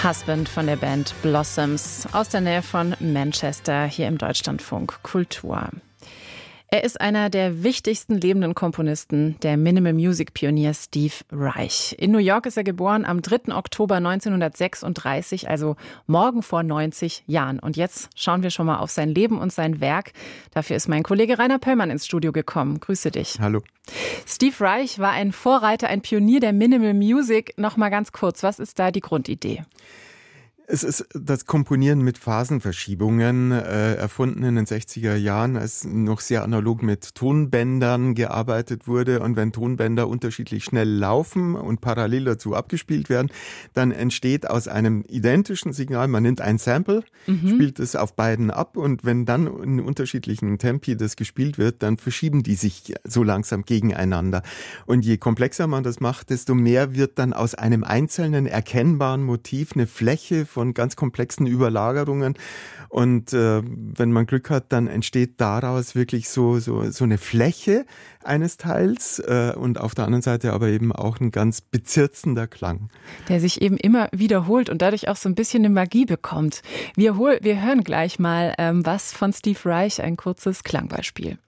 Husband von der Band Blossoms aus der Nähe von Manchester hier im Deutschlandfunk Kultur. Er ist einer der wichtigsten lebenden Komponisten, der Minimal Music Pionier Steve Reich. In New York ist er geboren am 3. Oktober 1936, also morgen vor 90 Jahren. Und jetzt schauen wir schon mal auf sein Leben und sein Werk. Dafür ist mein Kollege Rainer Pöllmann ins Studio gekommen. Grüße dich. Hallo. Steve Reich war ein Vorreiter, ein Pionier der Minimal Music. Noch mal ganz kurz, was ist da die Grundidee? Es ist das Komponieren mit Phasenverschiebungen, erfunden in den 60er Jahren, als noch sehr analog mit Tonbändern gearbeitet wurde. Und wenn Tonbänder unterschiedlich schnell laufen und parallel dazu abgespielt werden, dann entsteht aus einem identischen Signal, man nimmt ein Sample, spielt es auf beiden ab, und wenn dann in unterschiedlichen Tempi das gespielt wird, dann verschieben die sich so langsam gegeneinander. Und je komplexer man das macht, desto mehr wird dann aus einem einzelnen erkennbaren Motiv eine Fläche von ganz komplexen Überlagerungen. Und wenn man Glück hat, dann entsteht daraus wirklich so eine Fläche eines Teils und auf der anderen Seite aber eben auch ein ganz bezirzender Klang. Der sich eben immer wiederholt und dadurch auch so ein bisschen eine Magie bekommt. Wir hören gleich mal was von Steve Reich, ein kurzes Klangbeispiel.